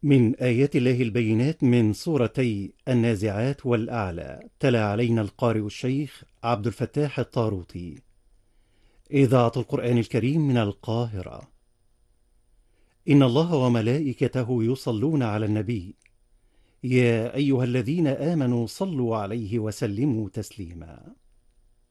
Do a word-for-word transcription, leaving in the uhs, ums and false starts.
من آيات الله البينات من سورتي النازعات والأعلى. تلا علينا القارئ الشيخ عبد الفتاح الطاروطي. إذاعة القرآن الكريم من القاهرة. إن الله وملائكته يصلون على النبي، يا أيها الذين آمنوا صلوا عليه وسلموا تسليما.